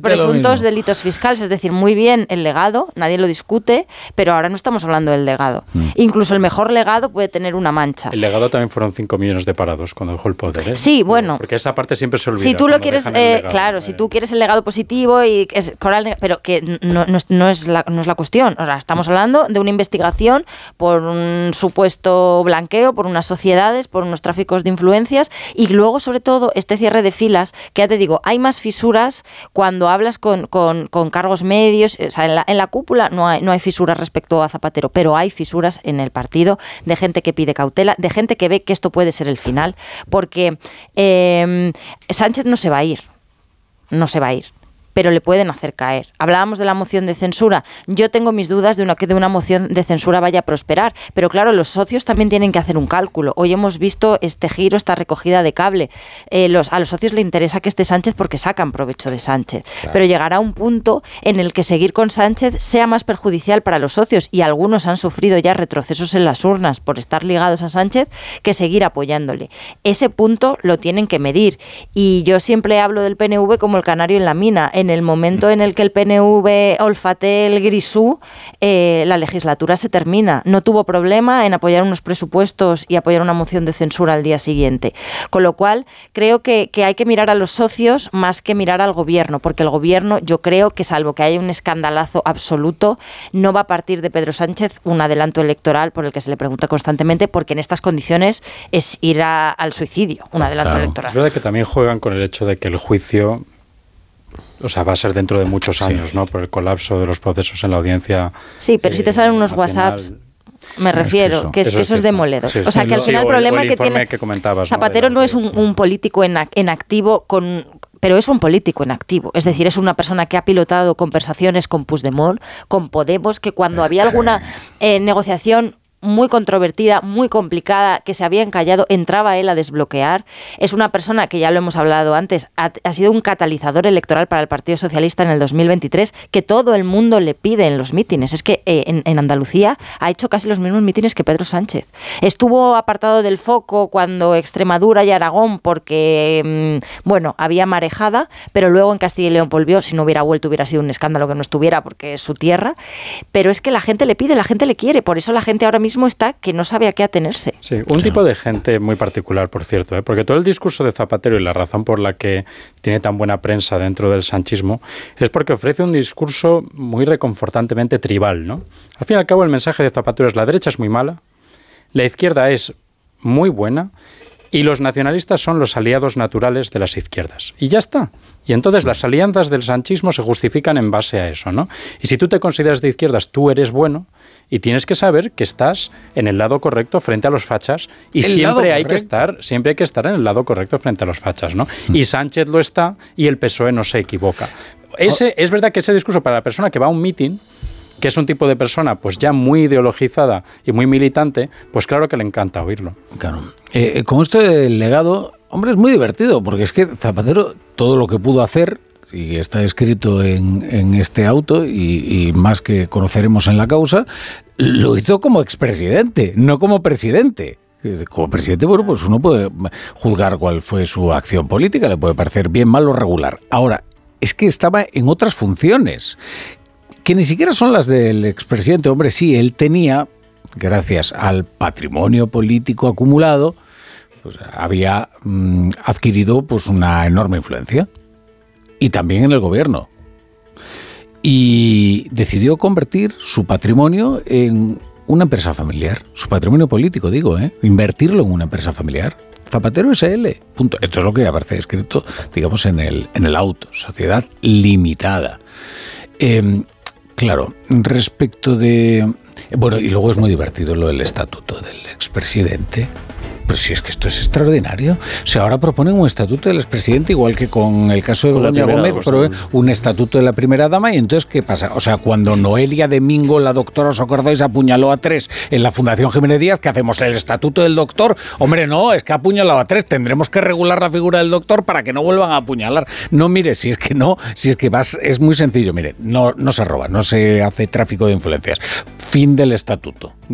presuntos delitos fiscales. Es decir, muy bien el legado, nadie lo discute, pero ahora no estamos hablando del legado. Incluso el mejor legado puede tener una mancha. El legado también fueron 5 millones de parados cuando dejó el poder, ¿eh? Sí, bueno. Porque esa parte siempre se olvida. Si tú lo quieres, claro, si tú quieres el legado positivo, pero que no es la cuestión. O sea, estamos hablando de una investigación por un supuesto blanqueo, por unas sociedades, por unos tráficos de influencias y luego, sobre todo, este cierre de filas, que ya te digo, hay más fisuras cuando hablas con cargos medios. O sea, en la cúpula no hay fisuras respecto a Zapatero, pero hay fisuras en el partido de gente que pide cautela, de gente que ve que esto puede ser el final, porque Sánchez no se va a ir, pero le pueden hacer caer. Hablábamos de la moción de censura. Yo tengo mis dudas de que una moción de censura vaya a prosperar, pero claro, los socios también tienen que hacer un cálculo. Hoy hemos visto este giro, esta recogida de cable. A los socios les interesa que esté Sánchez porque sacan provecho de Sánchez, claro. Pero llegará un punto en el que seguir con Sánchez sea más perjudicial para los socios, y algunos han sufrido ya retrocesos en las urnas por estar ligados a Sánchez, que seguir apoyándole. Ese punto lo tienen que medir, y yo siempre hablo del PNV como el canario en la mina. En el momento en el que el PNV olfatee el grisú, la legislatura se termina. No tuvo problema en apoyar unos presupuestos y apoyar una moción de censura al día siguiente. Con lo cual, creo que hay que mirar a los socios más que mirar al gobierno, porque el gobierno, yo creo que salvo que haya un escandalazo absoluto, no va a partir de Pedro Sánchez un adelanto electoral por el que se le pregunta constantemente, porque en estas condiciones es ir al suicidio, un adelanto electoral. Es verdad que también juegan con el hecho de que el juicio... O sea, va a ser dentro de muchos años, ¿no? Por el colapso de los procesos en la audiencia. Sí, pero si te salen unos nacional, WhatsApps, me refiero, que eso es demoledor. Sí, o sea, que al final el problema que tiene Zapatero no es un político en activo pero es un político en activo. Es decir, es una persona que ha pilotado conversaciones con Puigdemont, con Podemos, que cuando había alguna negociación muy controvertida, muy complicada, que se había encallado, entraba él a desbloquear. Es una persona que, ya lo hemos hablado antes, ha sido un catalizador electoral para el Partido Socialista en el 2023, que todo el mundo le pide en los mítines. Es que en Andalucía ha hecho casi los mismos mítines que Pedro Sánchez. Estuvo apartado del foco cuando Extremadura y Aragón, porque, había marejada, pero luego en Castilla y León volvió. Si no hubiera vuelto hubiera sido un escándalo que no estuviera, porque es su tierra. Pero es que la gente le pide, la gente le quiere. Por eso la gente ahora mismo está que no sabe a qué atenerse. Sí, un tipo de gente muy particular, por cierto, porque todo el discurso de Zapatero y la razón por la que tiene tan buena prensa dentro del sanchismo es porque ofrece un discurso muy reconfortantemente tribal, ¿no? Al fin y al cabo, el mensaje de Zapatero es: la derecha es muy mala, la izquierda es muy buena y los nacionalistas son los aliados naturales de las izquierdas. Y ya está. Y entonces las alianzas del sanchismo se justifican en base a eso, ¿no? Y si tú te consideras de izquierdas, tú eres bueno, y tienes que saber que estás en el lado correcto frente a los fachas, y siempre hay que estar en el lado correcto frente a los fachas, ¿no? Y Sánchez lo está, y el PSOE no se equivoca. Es verdad que ese discurso para la persona que va a un mitin, que es un tipo de persona pues ya muy ideologizada y muy militante, pues claro que le encanta oírlo. Claro. Como esto del legado, hombre, es muy divertido, porque es que Zapatero, todo lo que pudo hacer, y está escrito en este auto, y más que conoceremos en la causa, lo hizo como expresidente, no como presidente. Como presidente, bueno, pues uno puede juzgar cuál fue su acción política, le puede parecer bien, mal o regular. Ahora, es que estaba en otras funciones, que ni siquiera son las del expresidente. Hombre, sí, él tenía, gracias al patrimonio político acumulado, pues había adquirido pues una enorme influencia. Y también en el gobierno. Y decidió convertir su patrimonio en una empresa familiar. Su patrimonio político, digo, invertirlo en una empresa familiar. Zapatero SL. Punto. Esto es lo que aparece escrito, digamos, en el auto. Sociedad limitada. Claro, respecto de... Bueno, y luego es muy divertido lo del estatuto del expresidente. Pero si es que esto es extraordinario. O sea, ahora proponen un estatuto del expresidente, igual que con el caso de Begoña Gómez, pero un estatuto de la primera dama. Y entonces, ¿qué pasa? O sea, cuando Noelia Domingo, la doctora, ¿os acordáis?, apuñaló a 3 en la Fundación Jiménez Díaz, ¿qué hacemos? ¿El estatuto del doctor? Hombre, no, es que ha apuñalado a 3. Tendremos que regular la figura del doctor para que no vuelvan a apuñalar. No, mire, si es que es muy sencillo. Mire, no se roba, no se hace tráfico de influencias. Fin del estatuto. Y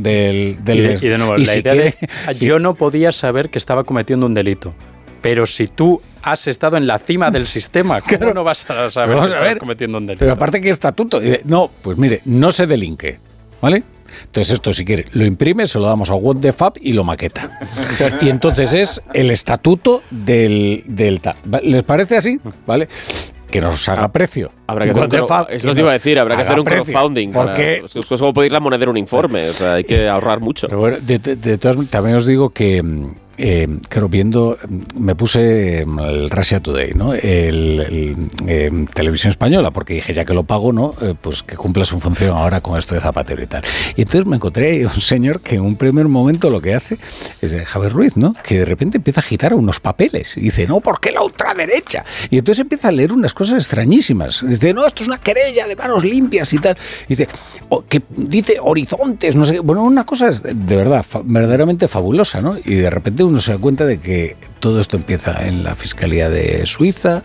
de nuevo, la idea de yo no podía saber que estaba cometiendo un delito, pero si tú has estado en la cima del sistema. ¿Cómo no vas a saber que estás cometiendo un delito? Pero aparte, ¿qué estatuto? No, pues mire, no se delinque, ¿vale? Entonces esto, si quiere, lo imprime, se lo damos a What the Fab y lo maqueta. Y entonces es el estatuto del ¿les parece así? ¿Vale? Que nos haga precio. Habrá que eso te iba a decir, habrá que hacer un crowdfunding. Porque es como pedirle a Monedero un informe, o sea, hay que ahorrar mucho. Pero bueno, de todas, también os digo que claro, viendo, me puse el Russia Today, ¿no? Televisión Española, porque dije, ya que lo pago, ¿no? Pues que cumpla su función ahora con esto de Zapatero y tal. Y entonces me encontré un señor que en un primer momento lo que hace es Javier Ruiz, ¿no? Que de repente empieza a agitar unos papeles y dice, no, ¿por qué la ultraderecha? Y entonces empieza a leer unas cosas extrañísimas. Dice, no, esto es una querella de manos limpias y tal. Y dice, que dice horizontes, no sé qué. Bueno, una cosa es de verdad, verdaderamente fabulosa, ¿no? Y de repente uno se da cuenta de que todo esto empieza en la Fiscalía de Suiza,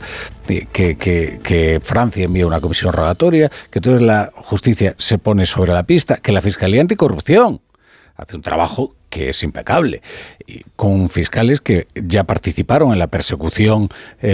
que Francia envía una comisión rogatoria, que entonces la justicia se pone sobre la pista, que la Fiscalía Anticorrupción hace un trabajo que es impecable, con fiscales que ya participaron en la persecución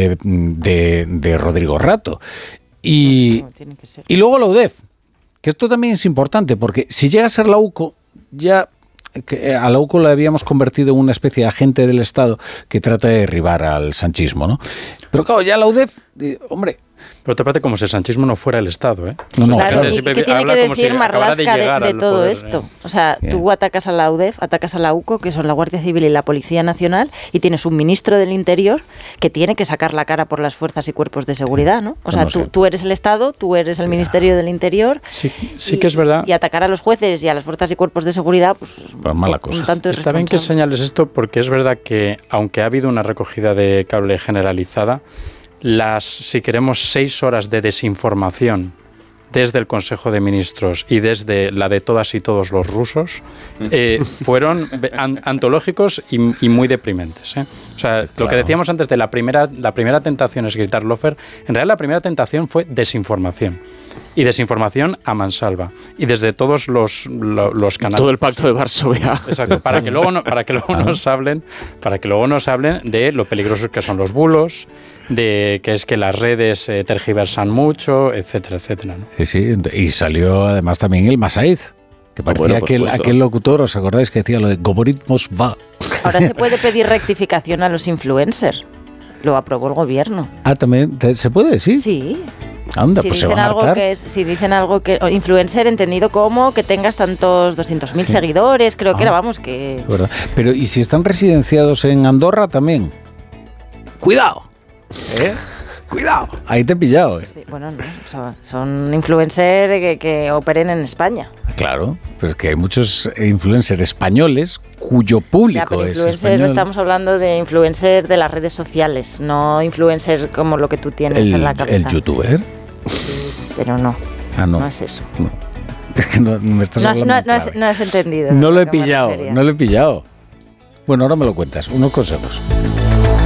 de Rodrigo Rato. Y luego la UDEF, que esto también es importante, porque si llega a ser la UCO, ya que a la UCO la habíamos convertido en una especie de agente del Estado que trata de derribar al sanchismo, ¿no? Pero claro, ya la UDEF, hombre... Pero te parece como si el sanchismo no fuera el Estado, ¿eh? No, claro, ¿y qué tiene que decir Marlaska de todo poder, esto? O sea, tú atacas a la UDEF, atacas a la UCO, que son la Guardia Civil y la Policía Nacional, y tienes un ministro del Interior que tiene que sacar la cara por las fuerzas y cuerpos de seguridad, ¿no? O sea, tú eres el Estado, tú eres el Ministerio del Interior. Sí que es verdad. Y atacar a los jueces y a las fuerzas y cuerpos de seguridad, pues mala cosa. Un tanto Está bien que señales esto, porque es verdad que, aunque ha habido una recogida de cable generalizada, si queremos 6 horas de desinformación desde el Consejo de Ministros y desde la de todas y todos los rusos, fueron antológicos y muy deprimentes, ¿eh? O sea, lo que decíamos antes de la primera tentación es gritar lofer, en realidad la primera tentación fue desinformación. Y desinformación a mansalva. Y desde todos los canales. Todo el pacto de Varsovia. Exacto. Para que luego nos hablen de lo peligrosos que son los bulos, de que es que las redes tergiversan mucho, etcétera, etcétera, ¿no? Sí, y salió además también el Masaiz, que parecía aquel locutor, ¿os acordáis? Que decía lo de Goboritmos va. Ahora se puede pedir rectificación a los influencers. Lo aprobó el gobierno. Ah, ¿también se puede decir? Sí. Anda, si pues dicen si dicen algo que influencer entendido como que tengas tantos 200.000 seguidores, creo que era, vamos, que... ¿Verdad? Pero ¿y si están residenciados en Andorra también? ¡Cuidado! ¡Cuidado! Ahí te he pillado, ¿eh? Sí, bueno, no, o sea, son influencers que operen en España. Claro, pero es que hay muchos influencers españoles cuyo público es español. Estamos hablando de influencer de las redes sociales, no influencer como lo que tú tienes en la cabeza. ¿El youtuber? Sí, pero no. No es eso. No. Es que no me estás hablando no has entendido. No lo he pillado. Bueno, ahora me lo cuentas. Unos consejos.